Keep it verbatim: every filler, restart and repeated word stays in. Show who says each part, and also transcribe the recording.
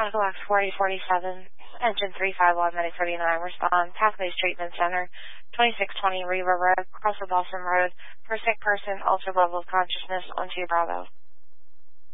Speaker 1: Echo X forty forty-seven, engine three five one, Medic thirty-nine, respond, Pathways Treatment Center, twenty-six twenty Riva Road, Crossville Dawson Road, for sick person, altered level of consciousness, one two Bravo.